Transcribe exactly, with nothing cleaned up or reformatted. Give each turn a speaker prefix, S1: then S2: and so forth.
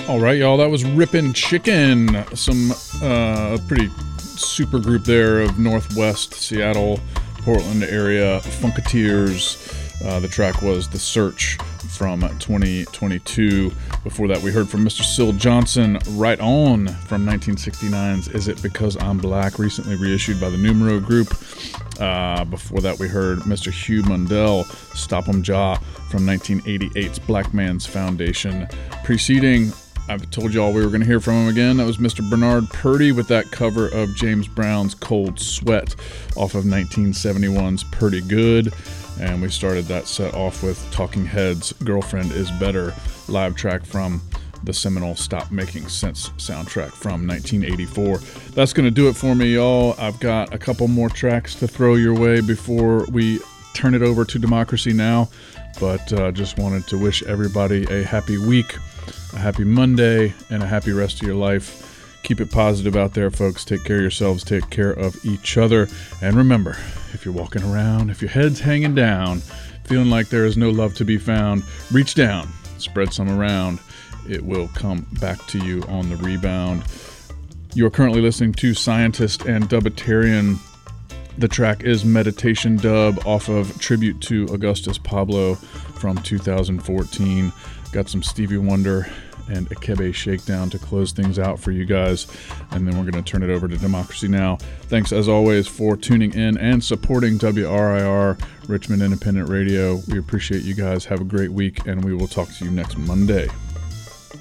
S1: All right, y'all, that was Rippin' Chicken, some uh, pretty super group there of Northwest Seattle, Portland area Funketeers. Uh, the track was The Search from twenty twenty-two. Before that, we heard from Mister Syl Johnson, Right On from nineteen sixty-nine's Is It Because I'm Black, recently reissued by the Numero Group. Uh, before that, we heard Mister Hugh Mundell, Stop 'em Ja from nineteen eighty-eight's Black Man's Foundation. Preceding, I've told y'all we were going to hear from him again. That was Mister Bernard Purdie with that cover of James Brown's Cold Sweat off of nineteen seventy-one's Pretty Good. And we started that set off with Talking Heads' Girlfriend Is Better, live track from the seminal Stop Making Sense soundtrack from nineteen eighty-four. That's going to do it for me, y'all. I've got a couple more tracks to throw your way before we turn it over to Democracy Now! But uh, just wanted to wish everybody a happy week, a happy Monday, and a happy rest of your life. Keep it positive out there, folks. Take care of yourselves. Take care of each other. And remember, if you're walking around, if your head's hanging down, feeling like there is no love to be found, reach down, spread some around. It will come back to you on the rebound. You are currently listening to Scientist and Dubitarian. The track is Meditation Dub off of Tribute to Augustus Pablo from two thousand fourteen. Got some Stevie Wonder and Akebe Shakedown to close things out for you guys, and then we're going to turn it over to Democracy Now! Thanks as always for tuning in and supporting W R I R, Richmond Independent Radio. We appreciate you guys. Have a great week, and we will talk to you next Monday.